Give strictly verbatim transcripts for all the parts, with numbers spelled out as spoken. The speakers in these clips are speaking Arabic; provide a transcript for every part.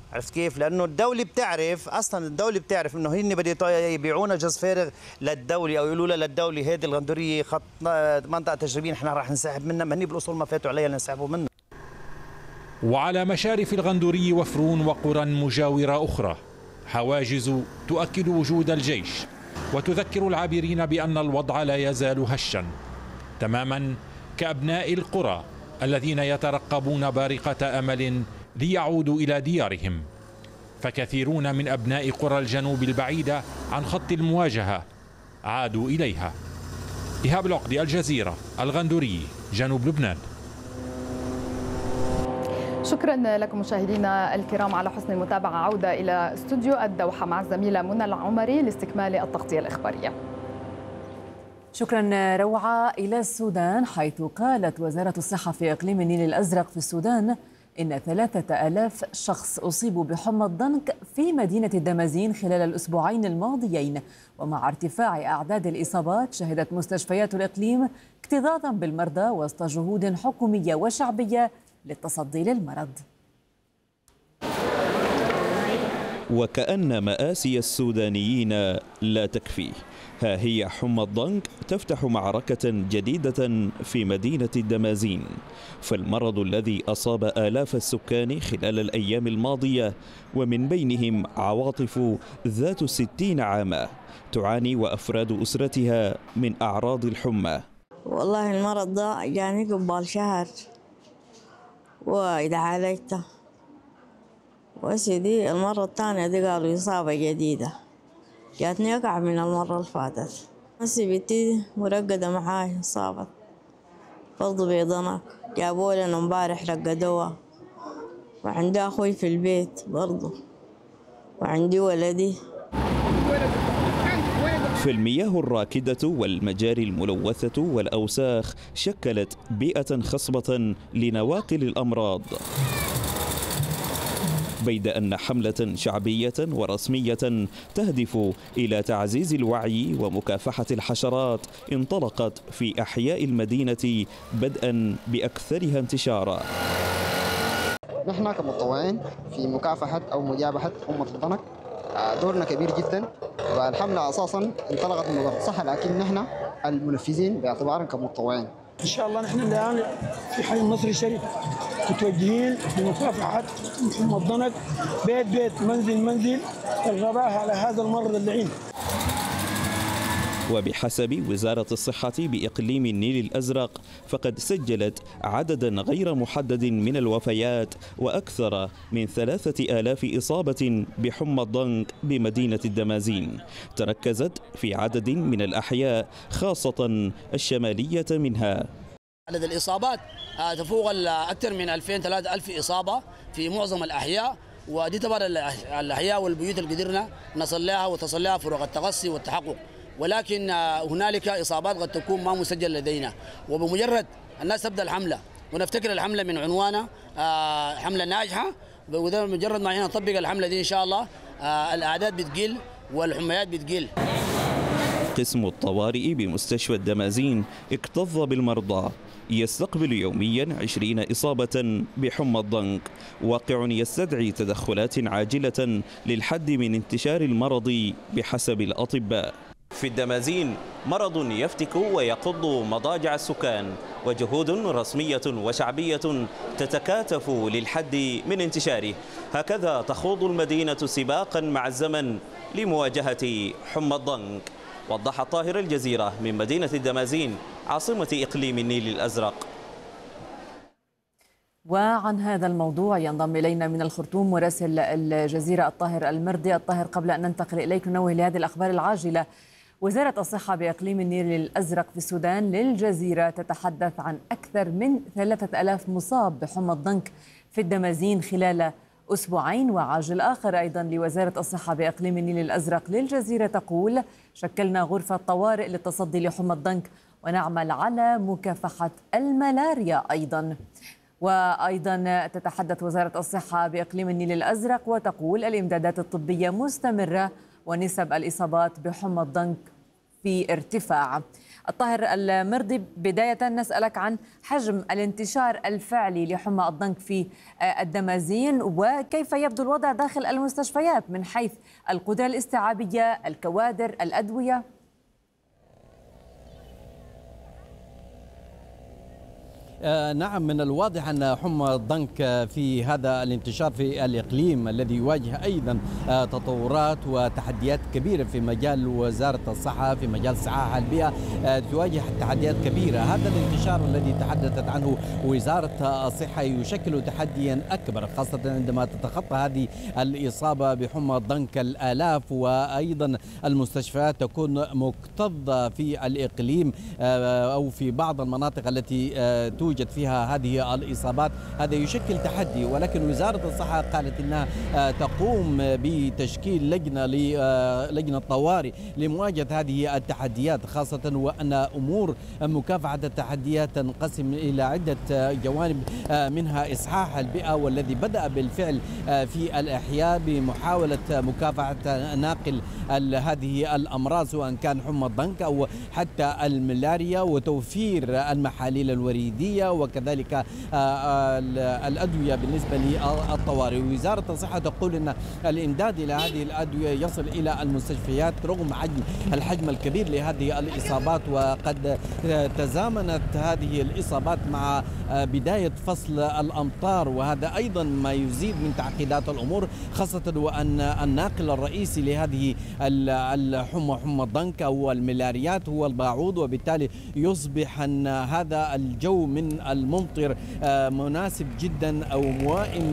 عرفت كيف؟ لانه الدوله بتعرف اصلا، الدوله بتعرف انه هن بده يبيعونا جز فارغ للدوله، او يقولوا لها للدوله هذه الغندوريه خط منطقه تجريبيه نحن راح نسحب منها، ما هن بالاصول ما فاتوا عليها لنسحبوا منها. وعلى مشارف الغندوري وفرون وقرى مجاورة أخرى حواجز تؤكد وجود الجيش وتذكر العابرين بأن الوضع لا يزال هشا، تماما كأبناء القرى الذين يترقبون بارقة أمل ليعودوا إلى ديارهم. فكثيرون من أبناء قرى الجنوب البعيدة عن خط المواجهة عادوا إليها. إيهاب العقدي، الجزيرة، الغندوري، جنوب لبنان. شكرا لكم مشاهدينا الكرام على حسن المتابعة. عودة إلى استوديو الدوحة مع الزميلة منى العمري لاستكمال التغطية الإخبارية. شكرا روعة. إلى السودان، حيث قالت وزارة الصحة في إقليم النيل الأزرق في السودان إن ثلاثة آلاف شخص أصيبوا بحمى الضنك في مدينة الدمازين خلال الأسبوعين الماضيين. ومع ارتفاع أعداد الإصابات، شهدت مستشفيات الإقليم اكتظاظا بالمرضى وسط جهود حكومية وشعبية للتصدي للمرض. وكأن مآسي السودانيين لا تكفي، ها هي حمى الضنك تفتح معركة جديدة في مدينة الدمازين. فالمرض الذي أصاب آلاف السكان خلال الأيام الماضية، ومن بينهم عواطف ذات ستين عاما تعاني وأفراد أسرتها من أعراض الحمى. والله المرض ده جاني قبل شهر، وإذا عالجته وسيدي المرة الثانية دي قالوا إصابة جديدة جاتني أقع من المرة اللي فاتت. هسي بنتي مرقدة معاي إصابت برضو بيضنك، جابوا لنا امبارح رقدوها، وعندي أخوي في البيت برضو، وعندي ولدي. فالمياه الراكدة والمجاري الملوثة والأوساخ شكلت بيئة خصبة لنواقل الأمراض، بيد أن حملة شعبية ورسمية تهدف إلى تعزيز الوعي ومكافحة الحشرات انطلقت في أحياء المدينة بدءا بأكثرها انتشارا. نحن كمتطوعين في مكافحة أو مجابحة حمى الضنك دورنا كبير جدا، والحملة أساسا انطلقت من وزارة الصحة، لكن نحن المنفذين باعتبارنا كمتطوعين. إن شاء الله نحن الآن في حي النصر الشريف متوجهين لمكافحة حمى الضنك بيت بيت منزل منزل الغباء على هذا المرض اللعين. وبحسب وزارة الصحة بإقليم النيل الأزرق، فقد سجلت عددا غير محدد من الوفيات وأكثر من ثلاثة آلاف إصابة بحمى الضنك بمدينة الدمازين، تركزت في عدد من الأحياء خاصة الشمالية منها. عدد الإصابات تفوق أكثر من ألفين ثلاثة آلاف إصابة في معظم الأحياء، ودي تبع الأحياء والبيوت اللي قدرنا نصل لها وتصل لها فروق التقصي والتحقق، ولكن هنالك إصابات قد تكون ما مسجل لدينا. وبمجرد الناس تبدأ الحملة ونفتكر الحملة من عنوانها حملة ناجحة، بمجرد ما نطبق الحملة دي إن شاء الله الأعداد بتقل والحميات بتقل. قسم الطوارئ بمستشفى الدمازين اكتظ بالمرضى، يستقبل يوميا عشرين إصابة بحمى الضنك، واقع يستدعي تدخلات عاجلة للحد من انتشار المرض بحسب الأطباء. في الدمازين مرض يفتك ويقض مضاجع السكان، وجهود رسمية وشعبية تتكاتف للحد من انتشاره. هكذا تخوض المدينة سباقا مع الزمن لمواجهة حمى الضنك. وضح طاهر، الجزيرة، من مدينة الدمازين عاصمة إقليم النيل الأزرق. وعن هذا الموضوع ينضم إلينا من الخرطوم مراسل الجزيرة الطاهر المردي. الطاهر، قبل أن ننتقل إليك ننوه لهذه الأخبار العاجلة. وزارة الصحة بإقليم النيل الأزرق في السودان للجزيرة تتحدث عن أكثر من ثلاثة آلاف مصاب بحمى الضنك في الدمازين خلال أسبوعين. وعاجل آخر أيضا لوزارة الصحة بإقليم النيل الأزرق للجزيرة تقول: شكلنا غرفة طوارئ للتصدي لحمى الضنك ونعمل على مكافحة الملاريا أيضا. وأيضا تتحدث وزارة الصحة بإقليم النيل الأزرق وتقول: الإمدادات الطبية مستمرة ونسب الإصابات بحمى الضنك في ارتفاع. الطاهر المردي، بداية نسألك عن حجم الانتشار الفعلي لحمى الضنك في الدمازين، وكيف يبدو الوضع داخل المستشفيات من حيث القدرة الاستيعابية، الكوادر، الأدوية. آه نعم، من الواضح أن حمى الضنك في هذا الانتشار في الإقليم الذي يواجه أيضا آه تطورات وتحديات كبيرة في مجال وزارة الصحة، في مجال صحة البيئة آه تواجه تحديات كبيرة. هذا الانتشار الذي تحدثت عنه وزارة الصحة يشكل تحديا أكبر، خاصة عندما تتخطى هذه الإصابة بحمى الضنك الآلاف، وأيضا المستشفيات تكون مكتظة في الإقليم آه أو في بعض المناطق التي آه توجد فيها هذه الإصابات. هذا يشكل تحدي، ولكن وزارة الصحة قالت أنها تقوم بتشكيل لجنة لجنة طوارئ لمواجهة هذه التحديات، خاصة وأن أمور مكافحة التحديات تنقسم إلى عدة جوانب، منها إصحاح البيئة والذي بدأ بالفعل في الأحياء بمحاولة مكافحة ناقل هذه الأمراض سواء كان حمى الضنك أو حتى الملاريا، وتوفير المحاليل الوريدية وكذلك الأدوية بالنسبة للطوارئ. وزارة الصحة تقول أن الإمداد إلى هذه الأدوية يصل إلى المستشفيات رغم حجم الحجم الكبير لهذه الإصابات، وقد تزامنت هذه الإصابات مع بداية فصل الأمطار، وهذا أيضا ما يزيد من تعقيدات الأمور، خاصة وأن الناقل الرئيسي لهذه الحمى حمى الضنك أو الملاريات هو الباعوض، وبالتالي يصبح أن هذا الجو من الممطر مناسب جدا أو موائم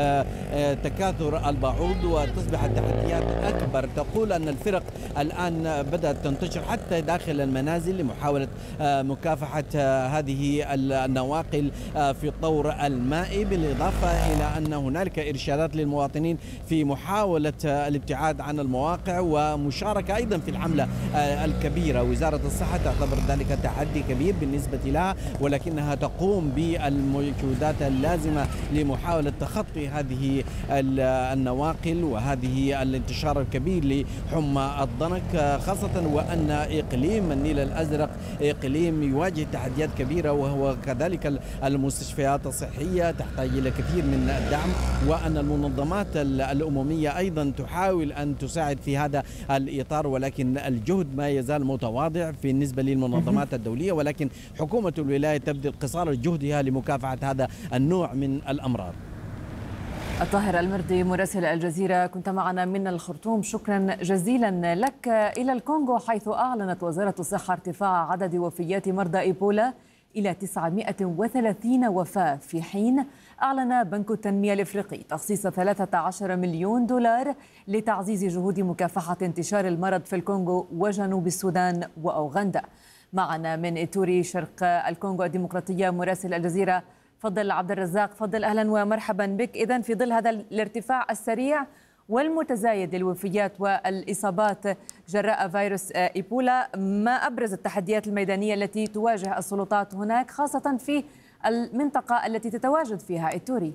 لتكاثر الباعوض، وتصبح التحديات أكبر. تقول أن الفرق الآن بدأت تنتشر حتى داخل المنازل لمحاولة مكافحة هذه النواقل في الطور المائي، بالإضافة إلى أن هنالك إرشادات للمواطنين في محاولة الابتعاد عن المواقع ومشاركة أيضا في الحملة الكبيرة. وزارة الصحة تعتبر ذلك تحدي كبير بالنسبة لها، ولكنها تقوم بالمجهودات اللازمة لمحاولة تخطي هذه النواقل وهذه الانتشار الكبير لحمى الضنك، خاصة وأن إقليم النيل الأزرق إقليم يواجه تحديات كبيرة، وهو كذلك المستشفيات الصحية تحتاج إلى كثير من الدعم، وأن المنظمات الأممية أيضا تحاول أن تساعد في هذا الإطار، ولكن الجهد ما يزال متواضع بالنسبة للمنظمات الدولية، ولكن حكومة الولاية تبذل قصارى جهدها لمكافحة هذا النوع من الأمراض. الطاهر المردي مراسل الجزيرة كنت معنا من الخرطوم، شكرا جزيلا لك. إلى الكونغو، حيث أعلنت وزارة الصحة ارتفاع عدد وفيات مرضى إيبولا إلى تسعمائة وثلاثين وفاة، في حين أعلن بنك التنمية الإفريقي تخصيص ثلاثة عشر مليون دولار لتعزيز جهود مكافحة انتشار المرض في الكونغو وجنوب السودان وأوغندا. معنا من إيتوري شرق الكونغو الديمقراطية مراسل الجزيرة فضل عبد الرزاق. فضل، أهلا ومرحبا بك. إذن في ظل هذا الارتفاع السريع والمتزايد للوفيات والإصابات جراء فيروس إيبولا، ما أبرز التحديات الميدانية التي تواجه السلطات هناك، خاصة في المنطقة التي تتواجد فيها إيتوري؟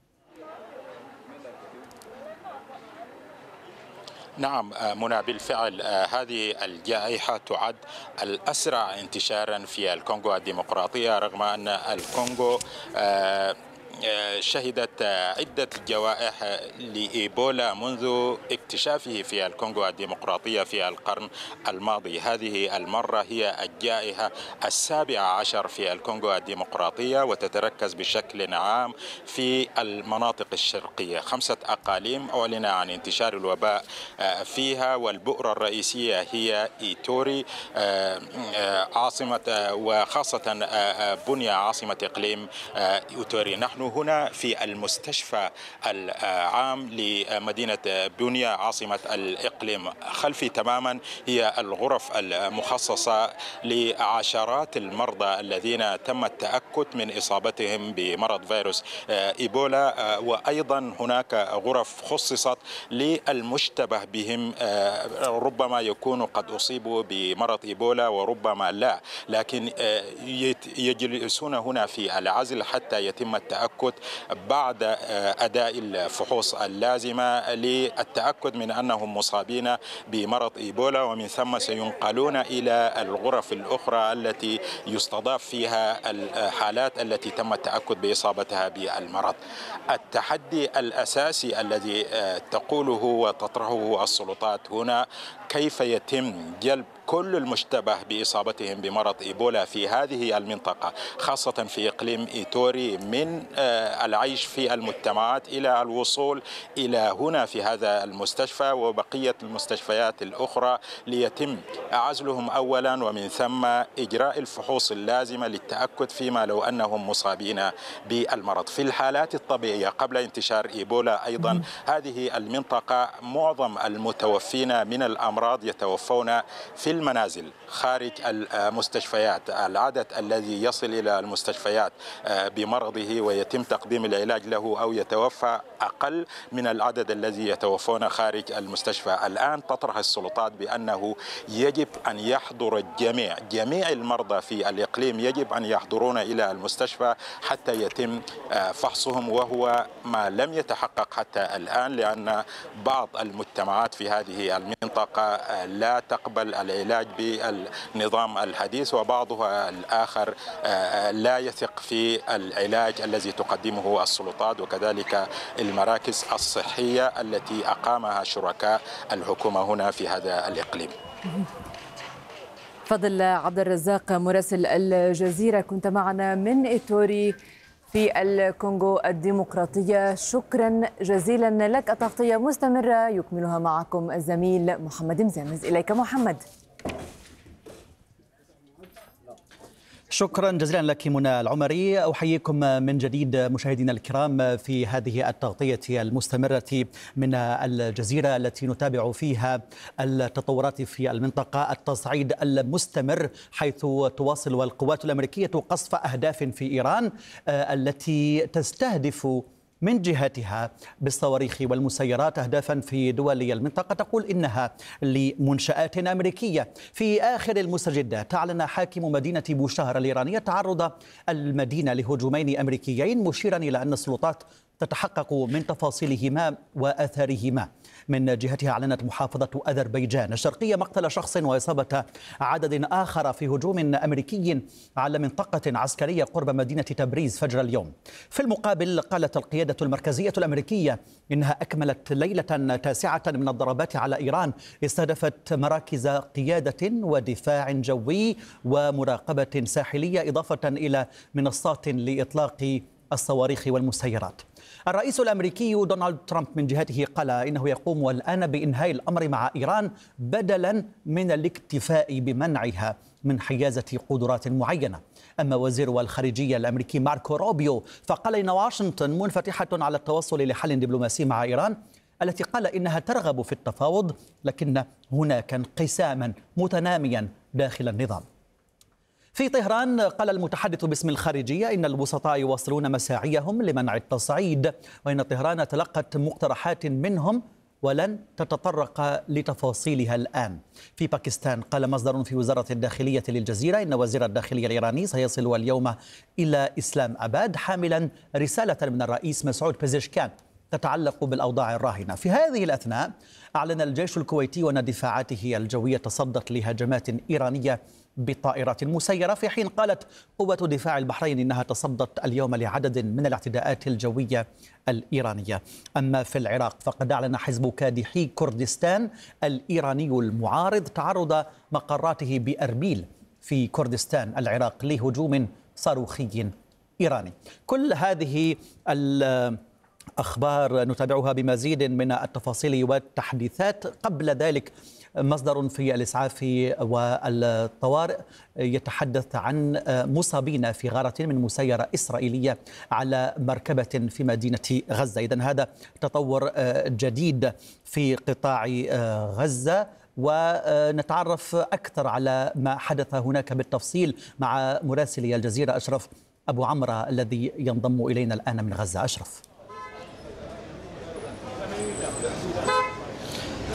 نعم منى، بالفعل هذه الجائحة تعد الأسرع انتشارا في الكونغو الديمقراطية، رغم أن الكونغو شهدت عدة جوائح لإيبولا منذ اكتشافه في الكونغو الديمقراطية في القرن الماضي. هذه المرة هي الجائحة السابعة عشر في الكونغو الديمقراطية، وتتركز بشكل عام في المناطق الشرقية. خمسة أقاليم أعلن عن انتشار الوباء فيها، والبؤرة الرئيسية هي إيتوري عاصمة وخاصة بنيا عاصمة إقليم إيتوري. نحن هنا في المستشفى العام لمدينة بنيا عاصمة الإقليم. خلفي تماما هي الغرف المخصصة لعشرات المرضى الذين تم التأكد من إصابتهم بمرض فيروس إيبولا، وأيضا هناك غرف خصصت للمشتبه بهم، ربما يكونوا قد أصيبوا بمرض إيبولا وربما لا، لكن يجلسون هنا في العزل حتى يتم التأكد التأكد بعد أداء الفحوص اللازمة للتأكد من أنهم مصابين بمرض إيبولا، ومن ثم سينقلون إلى الغرف الأخرى التي يستضاف فيها الحالات التي تم التأكد بإصابتها بالمرض. التحدي الأساسي الذي تقوله وتطرحه السلطات هنا كيف يتم جلب كل المشتبه بإصابتهم بمرض إيبولا في هذه المنطقة، خاصة في إقليم إيتوري، من العيش في المجتمعات إلى الوصول إلى هنا في هذا المستشفى وبقية المستشفيات الأخرى ليتم عزلهم أولا، ومن ثم إجراء الفحوص اللازمة للتأكد فيما لو أنهم مصابين بالمرض. في الحالات الطبيعية قبل انتشار إيبولا أيضا هذه المنطقة معظم المتوفين من الأمراض يتوفون في المنازل خارج المستشفيات. العدد الذي يصل إلى المستشفيات بمرضه ويتم تقديم العلاج له أو يتوفى أقل من العدد الذي يتوفون خارج المستشفى. الآن تطرح السلطات بأنه يجب أن يحضر الجميع، جميع المرضى في الإقليم يجب أن يحضرون إلى المستشفى حتى يتم فحصهم، وهو ما لم يتحقق حتى الآن، لأن بعض المجتمعات في هذه المنطقة لا تقبل العلاج بالنظام الحديث، وبعضها الآخر لا يثق في العلاج الذي تقدمه السلطات وكذلك المراكز الصحية التي أقامها شركاء الحكومة هنا في هذا الإقليم. فضل عبد الرزاق مراسل الجزيرة كنت معنا من إيتوري في الكونغو الديمقراطية، شكرا جزيلا لك. التغطية مستمرة يكملها معكم الزميل محمد مزامز. إليك محمد. شكرا جزيلا لك منى العمري. أحييكم من جديد مشاهدينا الكرام في هذه التغطية المستمرة من الجزيرة التي نتابع فيها التطورات في المنطقة، التصعيد المستمر حيث تواصل القوات الأمريكية قصف أهداف في إيران التي تستهدف من جهتها بالصواريخ والمسيرات أهدافا في دول المنطقة تقول إنها لمنشآت أمريكية. في آخر المستجدات أعلن حاكم مدينة بوشهر الإيرانية تعرض المدينة لهجومين أمريكيين، مشيرا إلى أن السلطات تتحقق من تفاصيلهما وآثارهما. من جهتها أعلنت محافظة أذربيجان الشرقية مقتل شخص وإصابة عدد آخر في هجوم أمريكي على منطقة عسكرية قرب مدينة تبريز فجر اليوم. في المقابل قالت القيادة المركزية الأمريكية إنها أكملت ليلة تاسعة من الضربات على إيران استهدفت مراكز قيادة ودفاع جوي ومراقبة ساحلية، إضافة إلى منصات لإطلاق الصواريخ والمسيرات. الرئيس الأمريكي دونالد ترامب من جهته قال إنه يقوم الآن بإنهاء الأمر مع إيران بدلا من الاكتفاء بمنعها من حيازة قدرات معينة. أما وزير الخارجية الأمريكي ماركو روبيو فقال إن واشنطن منفتحة على التوصل لحل دبلوماسي مع إيران التي قال إنها ترغب في التفاوض، لكن هناك انقساما متناميا داخل النظام. في طهران قال المتحدث باسم الخارجية إن الوسطاء يواصلون مساعيهم لمنع التصعيد، وإن طهران تلقت مقترحات منهم ولن تتطرق لتفاصيلها الآن. في باكستان قال مصدر في وزارة الداخلية للجزيرة إن وزير الداخلية الإيراني سيصل اليوم إلى إسلام أباد حاملا رسالة من الرئيس مسعود بيزشكان تتعلق بالأوضاع الراهنة. في هذه الأثناء أعلن الجيش الكويتي وأن دفاعاته الجوية تصدت لهجمات إيرانية بطائرات مسيرة، في حين قالت قوة دفاع البحرين إنها تصدت اليوم لعدد من الاعتداءات الجوية الإيرانية. أما في العراق فقد أعلن حزب كادحي كردستان الإيراني المعارض تعرض مقراته بأربيل في كردستان العراق لهجوم صاروخي إيراني. كل هذه الأخبار نتابعها بمزيد من التفاصيل والتحديثات. قبل ذلك مصدر في الإسعاف والطوارئ يتحدث عن مصابين في غارة من مسيرة إسرائيلية على مركبة في مدينة غزة. إذن هذا تطور جديد في قطاع غزة، ونتعرف أكثر على ما حدث هناك بالتفصيل مع مراسلي الجزيرة أشرف أبو عمرو الذي ينضم إلينا الآن من غزة. أشرف.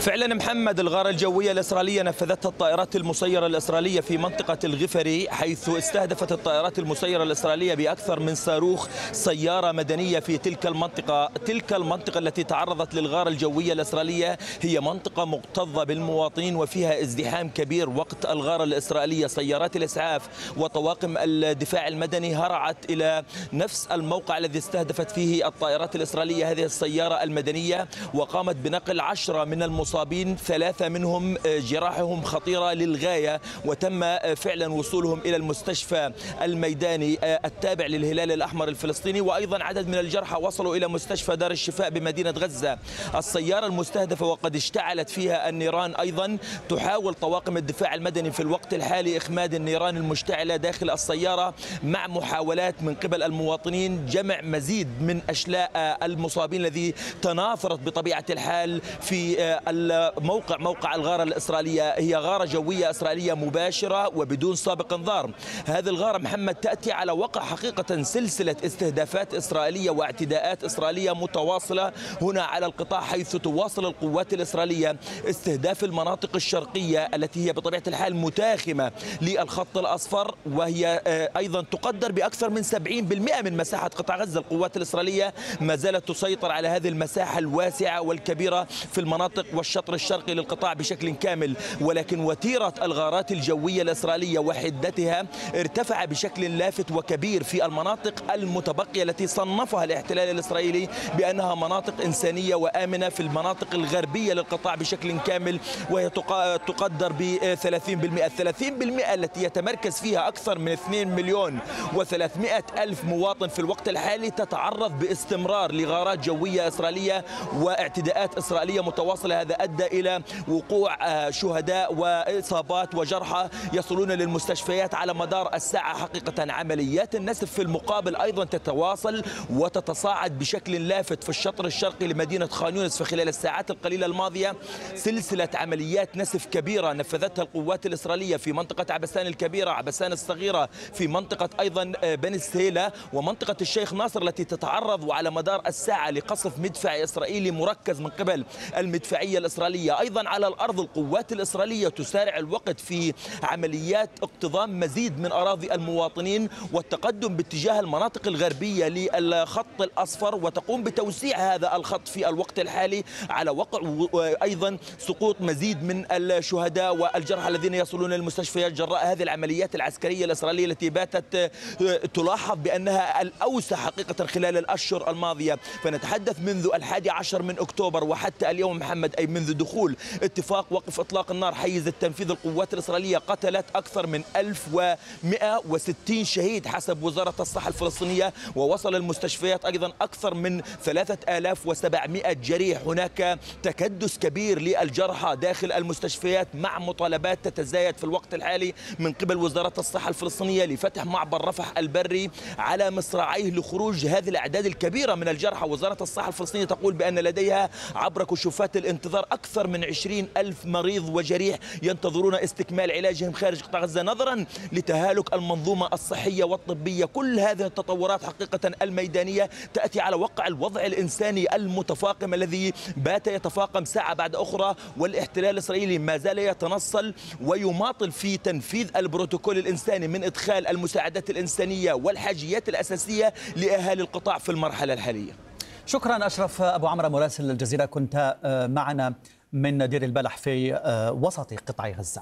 فعلا محمد، الغارة الجوية الإسرائيلية نفذتها الطائرات المسيرة الإسرائيلية في منطقة الغفري، حيث استهدفت الطائرات المسيرة الإسرائيلية بأكثر من صاروخ سيارة مدنية في تلك المنطقة. تلك المنطقة التي تعرضت للغارة الجوية الإسرائيلية هي منطقة مكتظة بالمواطنين وفيها ازدحام كبير وقت الغارة الإسرائيلية. سيارات الإسعاف وطواقم الدفاع المدني هرعت إلى نفس الموقع الذي استهدفت فيه الطائرات الإسرائيلية هذه السيارة المدنية، وقامت بنقل عشرة من المصابين، ثلاثة منهم جراحهم خطيرة للغاية، وتم فعلا وصولهم إلى المستشفى الميداني التابع للهلال الأحمر الفلسطيني، وأيضا عدد من الجرحى وصلوا إلى مستشفى دار الشفاء بمدينة غزة. السيارة المستهدفة وقد اشتعلت فيها النيران، أيضا تحاول طواقم الدفاع المدني في الوقت الحالي إخماد النيران المشتعلة داخل السيارة، مع محاولات من قبل المواطنين جمع مزيد من أشلاء المصابين الذي تناثرت بطبيعة الحال في الموقع موقع الغارة الإسرائيلية. هي غارة جوية إسرائيلية مباشرة وبدون سابق انذار. هذه الغارة محمد تأتي على وقع حقيقة سلسلة استهدافات إسرائيلية واعتداءات إسرائيلية متواصلة هنا على القطاع، حيث تواصل القوات الإسرائيلية استهداف المناطق الشرقية التي هي بطبيعة الحال متاخمة للخط الأصفر، وهي أيضا تقدر بأكثر من سبعين بالمئة من مساحة قطاع غزة. القوات الإسرائيلية ما زالت تسيطر على هذه المساحة الواسعة والكبيرة في المناطق والشطر الشرقي للقطاع بشكل كامل، ولكن وتيرة الغارات الجوية الإسرائيلية وحدتها ارتفع بشكل لافت وكبير في المناطق المتبقية التي صنفها الاحتلال الإسرائيلي بأنها مناطق إنسانية وآمنة في المناطق الغربية للقطاع بشكل كامل، وهي تقدر ب ثلاثين بالمئة. ثلاثين بالمئة التي يتمركز فيها أكثر من اثنين مليون وثلاثمئة ألف مواطن في الوقت الحالي، تتعرض باستمرار لغارات جوية إسرائيلية واعتداءات إسرائيلية متواصلة. هذا أدى إلى وقوع شهداء وإصابات وجرحى يصلون للمستشفيات على مدار الساعة. حقيقة عمليات النسف في المقابل أيضا تتواصل وتتصاعد بشكل لافت في الشطر الشرقي لمدينة خان يونس. في خلال الساعات القليلة الماضية سلسلة عمليات نسف كبيرة نفذتها القوات الإسرائيلية في منطقة عبسان الكبيرة، عبسان الصغيرة، في منطقة أيضا بني السهيلة ومنطقة الشيخ ناصر، التي تتعرض وعلى مدار الساعة لقصف مدفعي إسرائيلي مركز من قبل المدفعية الإسرائيلية. أيضا على الأرض القوات الإسرائيلية تسارع الوقت في عمليات اقتضام مزيد من أراضي المواطنين والتقدم باتجاه المناطق الغربية للخط الأصفر، وتقوم بتوسيع هذا الخط في الوقت الحالي على وقع أيضا سقوط مزيد من الشهداء والجرحى الذين يصلون للمستشفيات جراء هذه العمليات العسكرية الإسرائيلية التي باتت تلاحظ بأنها الأوسع حقيقة خلال الأشهر الماضية. فنتحدث منذ الحادي عشر من أكتوبر وحتى اليوم محمد، أي منذ دخول اتفاق وقف إطلاق النار حيز التنفيذ، القوات الإسرائيلية قتلت أكثر من ألف ومئة وستين شهيد حسب وزارة الصحة الفلسطينية، ووصل المستشفيات أيضا أكثر من ثلاثة آلاف وسبعمئة جريح. هناك تكدس كبير للجرحى داخل المستشفيات، مع مطالبات تتزايد في الوقت الحالي من قبل وزارة الصحة الفلسطينية لفتح معبر رفح البري على مصراعيه لخروج هذه الأعداد الكبيرة من الجرحى. وزارة الصحة الفلسطينية تقول بأن لديها عبر كشوفات الانتظار أكثر من عشرين ألف مريض وجريح ينتظرون استكمال علاجهم خارج قطاع غزة، نظرا لتهالك المنظومة الصحية والطبية. كل هذه التطورات حقيقة الميدانية تأتي على وقع الوضع الإنساني المتفاقم الذي بات يتفاقم ساعة بعد أخرى، والاحتلال الإسرائيلي ما زال يتنصل ويماطل في تنفيذ البروتوكول الإنساني من إدخال المساعدات الإنسانية والحاجيات الأساسية لأهالي القطاع في المرحلة الحالية. شكرا أشرف أبو عمرو مراسل الجزيرة، كنت معنا من دير البلح في وسط قطاع غزة.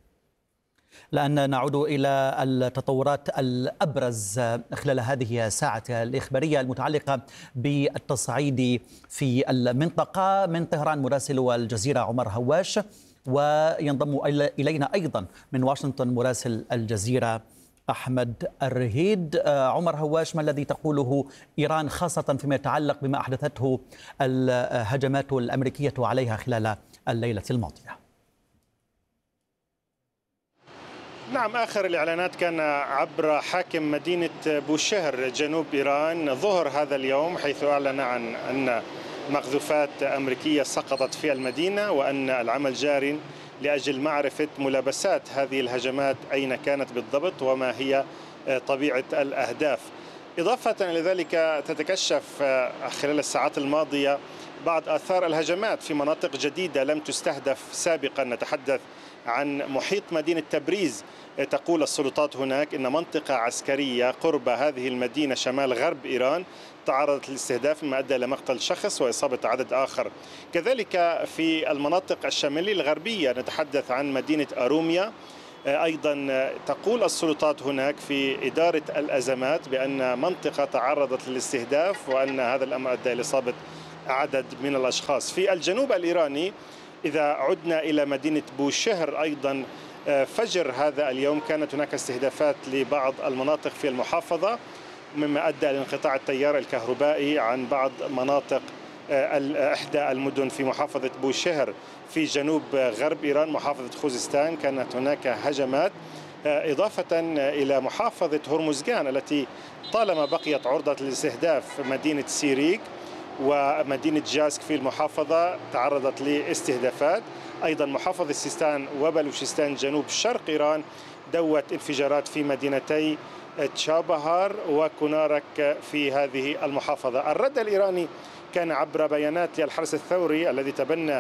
الآن نعود إلى التطورات الأبرز خلال هذه الساعة الإخبارية المتعلقة بالتصعيد في المنطقة. من طهران مراسل الجزيرة عمر هواش، وينضم إلينا أيضا من واشنطن مراسل الجزيرة أحمد الرهيد. عمر هواش، ما الذي تقوله إيران خاصة فيما يتعلق بما أحدثته الهجمات الأمريكية عليها خلال الليلة الماضية؟ نعم، آخر الإعلانات كان عبر حاكم مدينة بوشهر جنوب إيران ظهر هذا اليوم، حيث أعلن عن أن مقذوفات أمريكية سقطت في المدينة، وأن العمل جار لأجل معرفة ملابسات هذه الهجمات أين كانت بالضبط وما هي طبيعة الأهداف. إضافة إلى ذلك تتكشف خلال الساعات الماضية بعض آثار الهجمات في مناطق جديدة لم تستهدف سابقا. نتحدث عن محيط مدينة تبريز. تقول السلطات هناك إن منطقة عسكرية قرب هذه المدينة شمال غرب إيران تعرضت للاستهداف مما أدى إلى مقتل شخص وإصابة عدد آخر. كذلك في المناطق الشمالية الغربية نتحدث عن مدينة أروميا. أيضا تقول السلطات هناك في إدارة الأزمات بأن منطقة تعرضت للاستهداف وأن هذا الأمر أدى إلى إصابة عدد من الأشخاص. في الجنوب الإيراني إذا عدنا إلى مدينة بوشهر أيضا فجر هذا اليوم كانت هناك استهدافات لبعض المناطق في المحافظة مما أدى إلى انقطاع التيار الكهربائي عن بعض مناطق إحدى المدن في محافظة بوشهر في جنوب غرب إيران محافظة خوزستان. كانت هناك هجمات إضافة إلى محافظة هرمزغان التي طالما بقيت عرضة للاستهداف مدينة سيريك ومدينة جاسك في المحافظة تعرضت لاستهدافات. أيضا محافظة سيستان وبلوشستان جنوب شرق إيران دوت انفجارات في مدينتي تشابهار وكونارك في هذه المحافظة. الرد الإيراني كان عبر بيانات للحرس الثوري الذي تبنى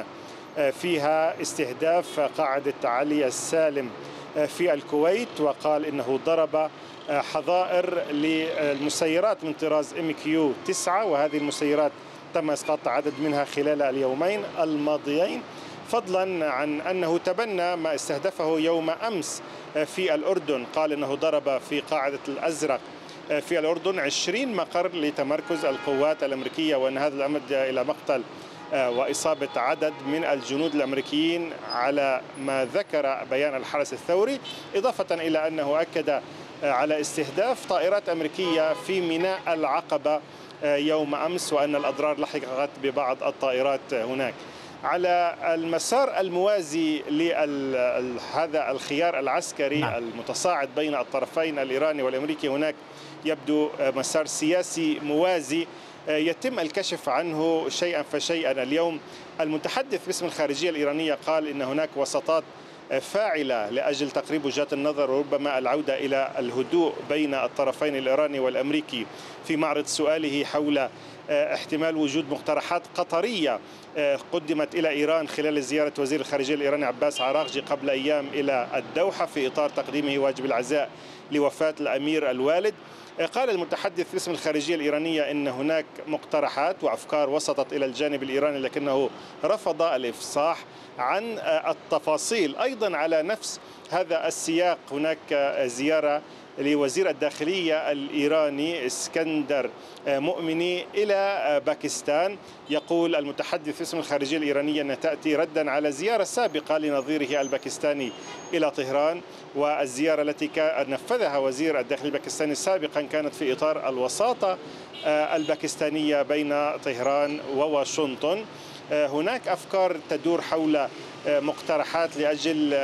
فيها استهداف قاعدة علي السالم في الكويت، وقال إنه ضرب حظائر للمسيرات من طراز ام كيو تسعة، وهذه المسيرات تم إسقاط عدد منها خلال اليومين الماضيين، فضلا عن أنه تبنى ما استهدفه يوم أمس في الأردن. قال أنه ضرب في قاعدة الأزرق في الأردن عشرين مقر لتمركز القوات الأمريكية، وأن هذا الأمر أدى إلى مقتل وإصابة عدد من الجنود الأمريكيين على ما ذكر بيان الحرس الثوري، إضافة إلى أنه أكد على استهداف طائرات أمريكية في ميناء العقبة يوم أمس وأن الأضرار لحقت ببعض الطائرات هناك. على المسار الموازي لهذا الخيار العسكري نعم. المتصاعد بين الطرفين الإيراني والأمريكي هناك يبدو مسار سياسي موازي يتم الكشف عنه شيئا فشيئا. اليوم المتحدث باسم الخارجية الإيرانية قال إن هناك وساطات فاعلة لأجل تقريب وجهات النظر وربما العودة إلى الهدوء بين الطرفين الإيراني والأمريكي، في معرض سؤاله حول احتمال وجود مقترحات قطرية قدمت إلى إيران خلال زيارة وزير الخارجية الإيراني عباس عراقجي قبل أيام إلى الدوحة في إطار تقديمه واجب العزاء لوفاة الأمير الوالد. قال المتحدث باسم الخارجية الإيرانية إن هناك مقترحات وأفكار وصلت إلى الجانب الإيراني لكنه رفض الإفصاح عن التفاصيل. أيضا على نفس هذا السياق هناك زيارة لوزير الداخلية الإيراني اسكندر مؤمني إلى باكستان. يقول المتحدث باسم الخارجية الإيرانية أنها تأتي ردا على زيارة سابقة لنظيره الباكستاني إلى طهران، والزيارة التي نفذها وزير الداخلية الباكستاني سابقا كانت في إطار الوساطة الباكستانية بين طهران وواشنطن. هناك أفكار تدور حول مقترحات لأجل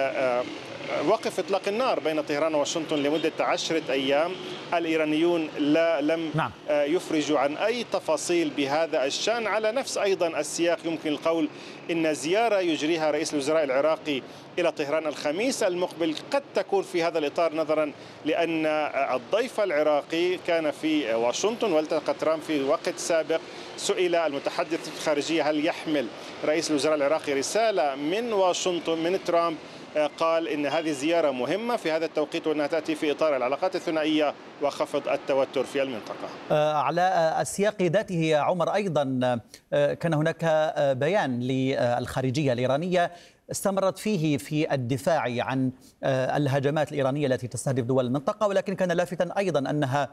وقف إطلاق النار بين طهران وواشنطن لمدة عشرة أيام. الإيرانيون لا لم نعم. يفرجوا عن أي تفاصيل بهذا الشأن. على نفس أيضا السياق يمكن القول إن زيارة يجريها رئيس الوزراء العراقي إلى طهران الخميس المقبل قد تكون في هذا الإطار، نظرا لأن الضيف العراقي كان في واشنطن والتقى ترامب في وقت سابق. سئل المتحدث الخارجية هل يحمل رئيس الوزراء العراقي رسالة من واشنطن من ترامب، قال إن هذه زيارة مهمة في هذا التوقيت وأنها تأتي في إطار العلاقات الثنائية وخفض التوتر في المنطقة. على السياق ذاته يا عمر أيضا كان هناك بيان للخارجية الإيرانية استمرت فيه في الدفاع عن الهجمات الإيرانية التي تستهدف دول المنطقة، ولكن كان لافتا أيضا أنها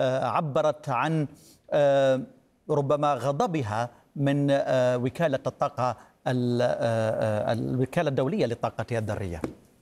عبرت عن ربما غضبها من وكالة الطاقة الوكالة الدولية للطاقة الذرية.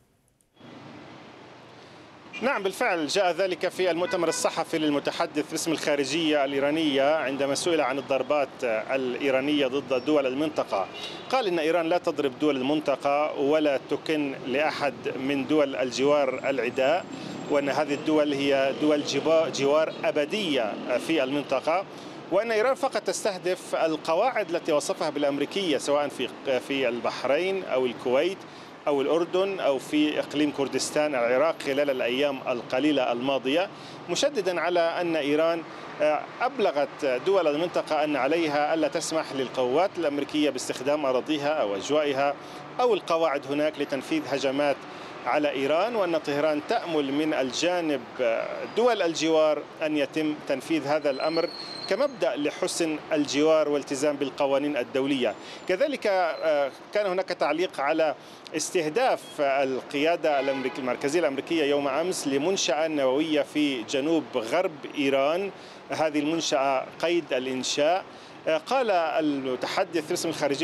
نعم بالفعل جاء ذلك في المؤتمر الصحفي للمتحدث باسم الخارجية الإيرانية عندما سئل عن الضربات الإيرانية ضد دول المنطقة. قال إن إيران لا تضرب دول المنطقة ولا تكن لأحد من دول الجوار العداء، وأن هذه الدول هي دول جوار أبدية في المنطقة، وأن إيران فقط تستهدف القواعد التي وصفها بالأمريكية سواء في في البحرين أو الكويت أو الأردن أو في إقليم كردستان العراق خلال الأيام القليلة الماضية، مشددا على أن إيران أبلغت دول المنطقة أن عليها ألا تسمح للقوات الأمريكية باستخدام أراضيها أو أجوائها أو القواعد هناك لتنفيذ هجمات على إيران، وأن طهران تأمل من الجانب دول الجوار أن يتم تنفيذ هذا الأمر كمبدأ لحسن الجوار والالتزام بالقوانين الدولية. كذلك كان هناك تعليق على استهداف القيادة المركزية الأمريكية يوم أمس لمنشأة نووية في جنوب غرب إيران، هذه المنشأة قيد الإنشاء. قال المتحدث باسم الخارجية